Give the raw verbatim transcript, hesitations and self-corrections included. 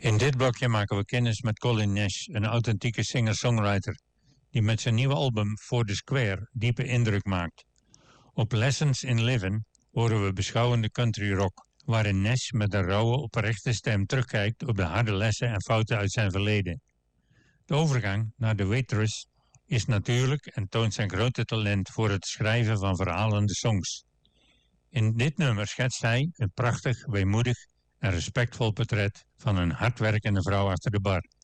In dit blokje maken we kennis met Colin Nash, een authentieke singer-songwriter, die met zijn nieuwe album For the Square diepe indruk maakt. Op Lessons in Living horen we beschouwende country rock, waarin Nash met een rauwe, oprechte stem terugkijkt op de harde lessen en fouten uit zijn verleden. De overgang naar The Waitress is natuurlijk en toont zijn grote talent voor het schrijven van verhalende songs. In dit nummer schetst hij een prachtig, weemoedig en respectvol portret van een hardwerkende vrouw achter de bar.